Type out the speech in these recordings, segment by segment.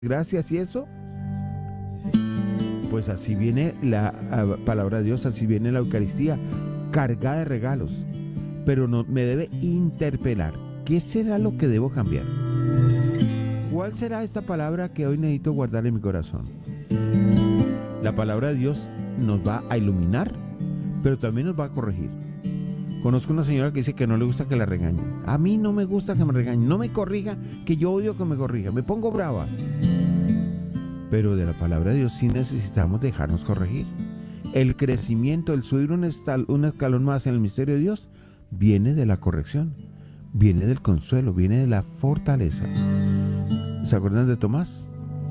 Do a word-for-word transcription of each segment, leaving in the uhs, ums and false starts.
gracias y eso. Pues así viene la uh, palabra de Dios, así viene la Eucaristía, cargada de regalos. Pero no, me debe interpelar. ¿Qué será lo que debo cambiar? ¿Cuál será esta palabra que hoy necesito guardar en mi corazón? La palabra de Dios nos va a iluminar, pero también nos va a corregir. Conozco una señora que dice que no le gusta que la regañen. A mí no me gusta que me regañen, no me corrija, que yo odio que me corrija, me pongo brava. Pero de la palabra de Dios sí necesitamos dejarnos corregir. El crecimiento, el subir un, estal, un escalón más en el misterio de Dios, viene de la corrección, viene del consuelo, viene de la fortaleza. ¿Se acuerdan de Tomás?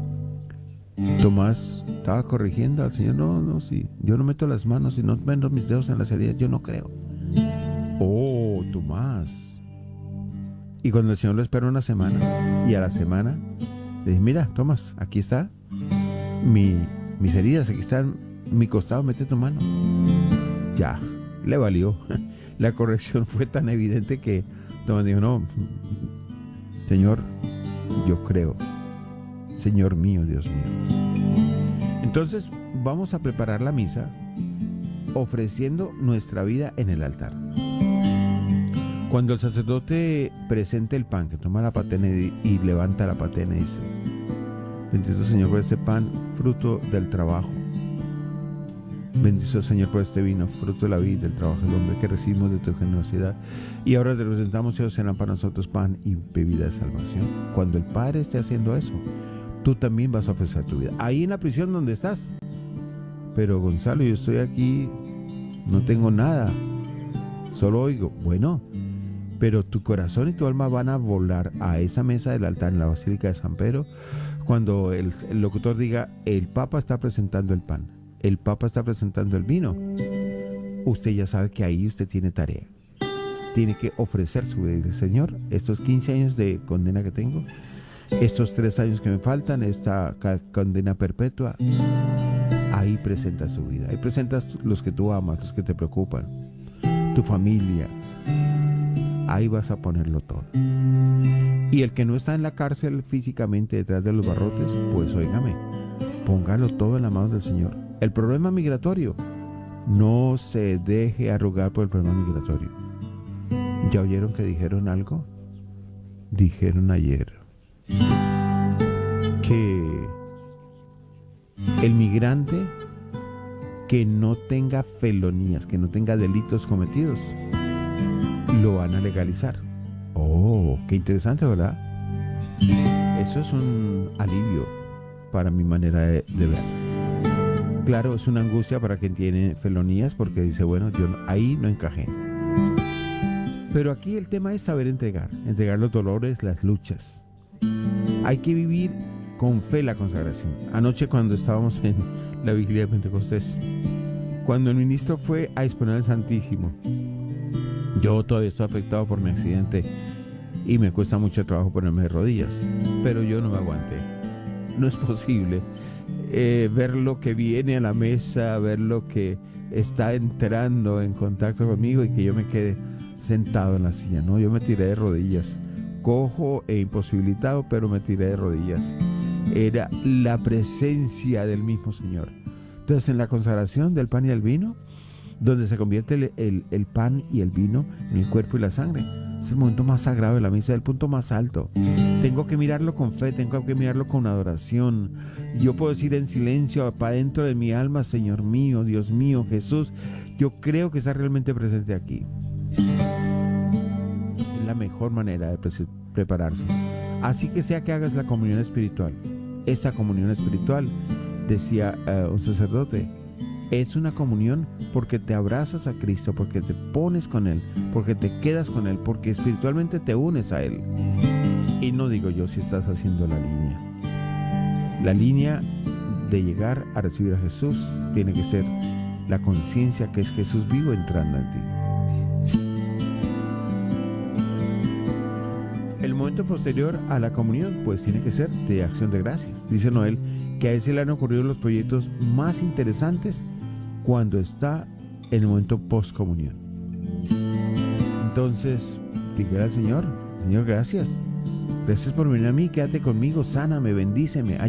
Tomás estaba corrigiendo al Señor. No, no, sí, yo no meto las manos y no meto mis dedos en las heridas, yo no creo. Oh, Tomás. Y cuando el Señor lo esperó una semana, y a la semana le dije, mira, Tomás, aquí está mi, mis heridas, aquí está mi costado, mete tu mano. Ya, le valió. La corrección fue tan evidente que Tomás dijo, no, Señor, yo creo. Señor mío, Dios mío. Entonces vamos a preparar la misa ofreciendo nuestra vida en el altar. Cuando el sacerdote presente el pan, que toma la patena y, y levanta la patena y dice, bendito Señor por este pan, fruto del trabajo. Bendito Señor por este vino, fruto de la vida, del trabajo del hombre que recibimos de tu generosidad. Y ahora te presentamos, Dios, serán para nosotros pan y bebida de salvación. Cuando el Padre esté haciendo eso, tú también vas a ofrecer tu vida. Ahí en la prisión donde estás. Pero Gonzalo, yo estoy aquí, no tengo nada, solo oigo. Bueno, pero tu corazón y tu alma van a volar a esa mesa del altar en la Basílica de San Pedro cuando el, el locutor diga, el Papa está presentando el pan, el Papa está presentando el vino. Usted ya sabe que ahí usted tiene tarea. Tiene que ofrecer su vida. Señor, estos quince años de condena que tengo, estos tres años que me faltan, esta condena perpetua, ahí presentas su vida. Ahí presentas los que tú amas, los que te preocupan, tu familia. Ahí vas a ponerlo todo. Y el que no está en la cárcel físicamente detrás de los barrotes, pues óigame, póngalo todo en las manos del Señor. El problema migratorio, no se deje arrugar por el problema migratorio. ¿Ya oyeron que dijeron algo? Dijeron ayer que el migrante que no tenga felonías, que no tenga delitos cometidos, lo van a legalizar. Oh, qué interesante, ¿verdad? Eso es un alivio para mi manera de, de ver. Claro, es una angustia para quien tiene felonías porque dice, bueno, yo ahí no encajé. Pero aquí el tema es saber entregar, entregar los dolores, las luchas. Hay que vivir con fe la consagración. Anoche cuando estábamos en la vigilia de Pentecostés, cuando el ministro fue a exponer el Santísimo, yo todavía estoy afectado por mi accidente y me cuesta mucho trabajo ponerme de rodillas, pero yo no me aguanté. No es posible eh, ver lo que viene a la mesa, ver lo que está entrando en contacto conmigo y que yo me quede sentado en la silla. No, yo me tiré de rodillas, cojo e imposibilitado, pero me tiré de rodillas. Era la presencia del mismo Señor. Entonces, en la consagración del pan y el vino, donde se convierte el, el, el pan y el vino en el cuerpo y la sangre, es el momento más sagrado de la misa, el punto más alto. Tengo que mirarlo con fe, tengo que mirarlo con adoración. Yo puedo decir en silencio, para dentro de mi alma, Señor mío, Dios mío, Jesús, yo creo que está realmente presente aquí. Es la mejor manera de pre- prepararse. Así que sea que hagas la comunión espiritual. Esta comunión espiritual, decía uh, un sacerdote, es una comunión porque te abrazas a Cristo, porque te pones con Él, porque te quedas con Él, porque espiritualmente te unes a Él. Y no digo yo si estás haciendo la línea. La línea de llegar a recibir a Jesús tiene que ser la conciencia que es Jesús vivo entrando en ti. El momento posterior a la comunión pues tiene que ser de acción de gracias. Dice Noel que a ese le han ocurrido los proyectos más interesantes cuando está en el momento post-comunión. Entonces, dígale al Señor, Señor, gracias. Gracias por venir a mí, quédate conmigo, sáname, bendíceme,